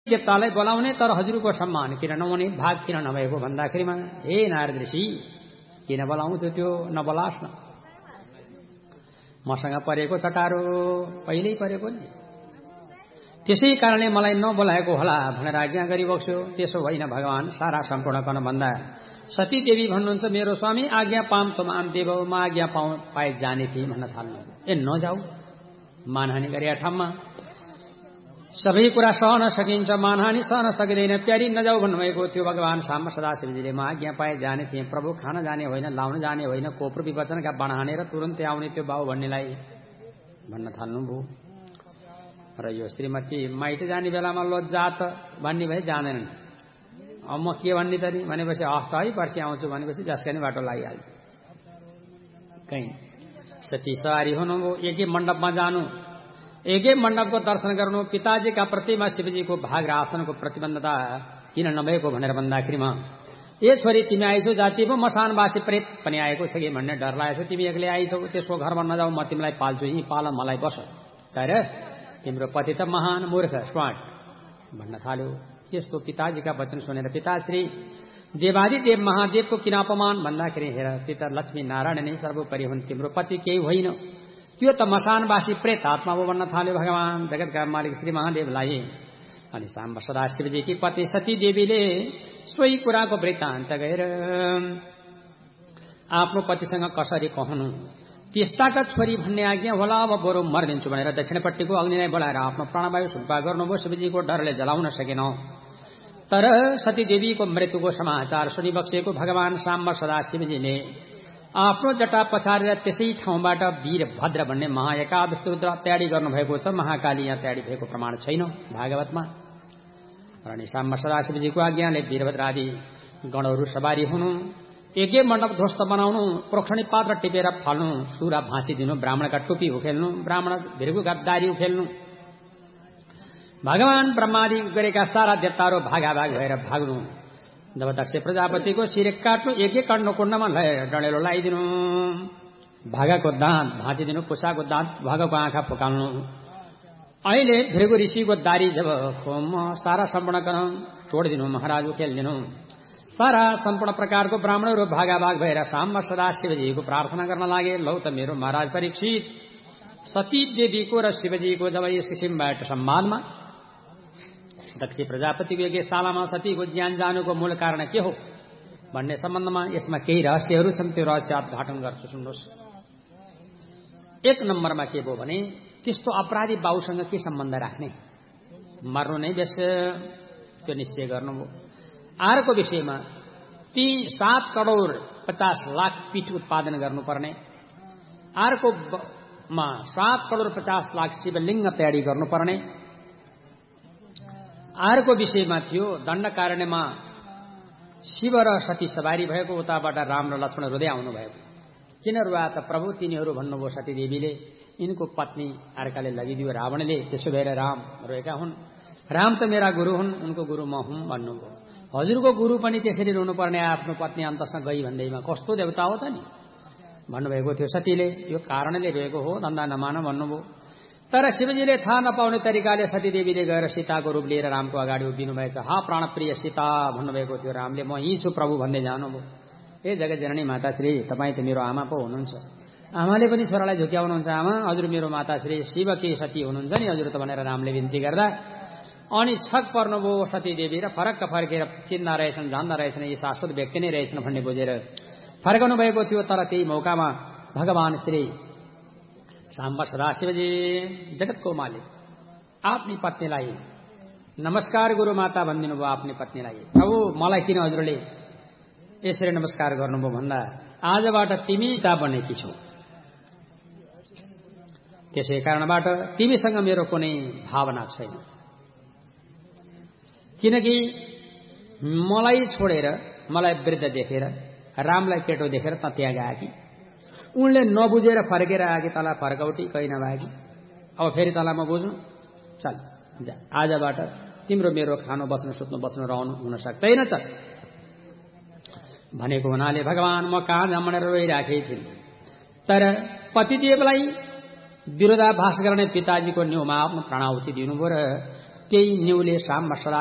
देवतालाई बोलाउने तर हजुरको सम्मान किन नहुने, भाग किन नभएको भन्दाखेरिमा हे नारद ऋषि किन बोलाउँथ्यो, त्यो नबोलास् न, मसँग परेको चटारो पहिल्यै परेको नि, त्यसै कारणले मलाई नबोलाएको होला भनेर आज्ञा गरिबक्स्यो। त्यसो होइन भगवान, सारा सम्पूर्ण गर्न भन्दा सती देवी भन्नुहुन्छ मेरो स्वामी आज्ञा पाम त आम देव, म आज्ञा पाए जाने थिएँ भन्न थाल्नु। ए नजाऊ, मानहानि गरे ठाउँमा सबै कुरा सहन सकिन्छ, मानहानि सहन सकिँदैन, प्यारी नजाऊ भन्नुभएको थियो भगवान साम्ब सदाशिवजीले। म आज्ञा पाए जाने थिएँ प्रभु, खान जाने होइन, लाउन जाने होइन, कोप्रो विवचनका बाण हानेर तुरन्तै आउने त्यो बाउ भन्नेलाई भन्न थाल्नुभयो। र यो श्रीमती माइती जाने बेलामा लज्जात भन्ने भए जाँदैनन्। अब म के भन्ने त नि भनेपछि हफ्ता है पर्सि आउँछु भनेपछि जसका नि बाटो लागिहाल्छ। कहीँ सती सवारी हुनुभयो, एकै मण्डपमा जानु, एकै मण्डपको दर्शन गर्नु, पिताजीका प्रतिमा शिवजीको भाग र आसनको प्रतिबन्धता किन नभएको भनेर भन्दाखेरिमा ए छोरी तिमी आइछौ, जाति पो मसानवासी प्रेत पनि आएको छ कि भन्ने डर लागेको थियो, तिमी एक्लै आइछौ, त्यसको घरमा नजाऊ, म तिमीलाई पाल्छु, यहीँ पाल, मलाई बस, तर तिम्रो पति त महान मूर्ख स्मार्ट भन्न थाल्यो। यस्तो पिताजीका वचन सुनेर पिताश्री देवादिदेव महादेवको किन अपमान भन्दाखेरि हेर पिता लक्ष्मी नारायण नै सर्वोपरि हुन्, तिम्रो पति केही होइन, त्यो त मसानवासी प्रेत आत्मा हो भन्न थाल्यो भगवान जगतका मालिक श्री महादेवलाई। अनि साम्ब सदाशिवजीकी पति सती देवीले सोही कुराको वृत्तान्त गएर आफ्नो पतिसँग कसरी कहनु, त्यस्ताका छोरी भन्ने आज्ञा होला, अब बरु मर्दिन्छु भनेर दक्षिणपट्टिको अग्निलाई बोलाएर आफ्नो प्राणवायु सुब्बा गर्नुभयो। शिवजीको डरले जलाउन सकेन, तर सती देवीको मृत्युको समाचार सुनिबक्सेको भगवान साम्ब सदाशिवजीले आफ्नो जटा पछारेर त्यसै ठाउँबाट वीरभद्र भन्ने महाएकादश रुद्र तयारी गर्नुभएको छ। महाकाली यहाँ तयारी भएको प्रमाण छैन भागवतमा। अनि साम्ब सदाशिवजीको आज्ञाले वीरभद्र आदि गणहरू सवारी हुनु, एकै मण्डप ध्वस्त बनाउनु, प्रोक्षणी पात्र टिपेर फाल्नु, सुरा भाँसिदिनु, ब्राह्मणका टोपी उखेल्नु, ब्राह्मण भृगुका दारी उखेल्नु, भगवान ब्रह्मादि गरेका सारा देवताहरू भागाभाग भएर भाग्नु, जब दक्ष प्रजापतिको शिर काट्नु, एकै कर्णकुण्डमा डडेलो लगाइदिनु, भागाको दाँत भाँचिदिनु, पुसाको दाँत भागाको आँखा फुकाल्नु, अहिले भृगु ऋषिको दारी जब सारा सम्पूर्ण तोडिदिनु, महाराज उखेलिदिनु, सारा सम्पूर्ण प्रकारको ब्राह्मणहरू भागाभाग भएर साम्ब सदाशिवजीको प्रार्थना गर्न लागे। लौ त मेरो महाराज परीक्षित, सती देवीको र शिवजीको जब यस किसिमबाट सम्वादमा दक्ष प्रजापतिको यज्ञशालामा सतीको ज्यान जानुको मूल कारण के हो भन्ने सम्बन्धमा यसमा केही रहस्यहरू छन्, त्यो रहस्य उद्घाटन गर्छु, सुन्नुहोस्। एक नम्बरमा के भयो भने त्यस्तो अपराधी बाउसँग के सम्बन्ध राख्ने, मर्नु नै बेस, त्यो निश्चय गर्नुभयो। अर्को विषयमा ती 7 करोड 50 लाख पीठ उत्पादन गर्नुपर्ने, अर्कोमा 7 करोड 50 लाख शिवलिङ्ग तयारी गर्नुपर्ने, अर्को विषयमा थियो दण्डकारण्यमा शिव र सती सवारी भएको, उताबाट राम र लक्ष्मण रुँदै आउनु भएको। किन रुवा त प्रभु, तिनीहरू भन्नुभयो सती देवीले यिनको पत्नी अर्काले लगिदियो रावणले, त्यसो भएर राम रोएका हुन्, राम त मेरा गुरु हुन्, उनको गुरु म हुँ भन्नुभयो। हजुरको गुरु पनि त्यसरी रुनुपर्ने, आफ्नो पत्नी अन्तसँग गई भन्दैमा कस्तो देवता हो त नि भन्नुभएको थियो सतीले। यो कारणले भएको हो, धन्दा नमान भन्नुभयो। तर शिवजीले थाहा नपाउने तरिकाले सतीदेवीले गएर सीताको रूप लिएर रामको अगाडि उभिनु भएछ। हा प्राणप्रिय सीता भन्नुभएको थियो रामले, म यहीँ छु प्रभु भन्दै जानुभयो। ए जगत जननी माताश्री, तपाईँ त मेरो आमा पो हुनुहुन्छ। आमाले पनि छोरालाई झुक्याउनुहुन्छ, आमा हजुर मेरो माताश्री शिवकी सती हुनुहुन्छ नि हजुर त भनेर रामले बिन्ती गर्दा अनि छक पर्नुभयो सतीदेवी र फरक्क फर्केर चिन्दा रहेछन्, जान्दा रहेछन्, यी शाश्वत व्यक्ति नै रहेछन् भन्ने बुझेर फर्काउनु भएको थियो। तर त्यही मौकामा भगवान श्री साम्ब सदाशिवजी जगतको मालिक आफ्नी पत्नीलाई नमस्कार गुरु माता भनिदिनु भयो। आफ्नी पत्नीलाई प्रभु मलाई किन हजुरले यसरी नमस्कार गर्नुभयो भन्दा आजबाट तिमी ता बनेकी छौ, त्यसै कारणबाट तिमीसँग मेरो कुनै भावना छैन, किनकि मलाई छोडेर मलाई वृद्ध देखेर रामलाई केटो देखेर त त्यहाँ गएकी, उनले नबुझेर फर्केर आएकी, तँलाई फर्काउटी कहीँ नभएकी, अब फेरि तँलाई म बुझ्नु, चल जा, आजबाट तिम्रो मेरो खानु बस्नु सुत्नु बस्नु रहनु हुन सक्दैन चल भनेको हुनाले भगवान म कहाँ जमनेर रोइराखेकी थिएँ। तर पतिदेवलाई विरोधाभास गर्ने पिताजीको न्यूमा आफ्नो प्राणाहुति दिनुभयो र केही न्युले साम मसला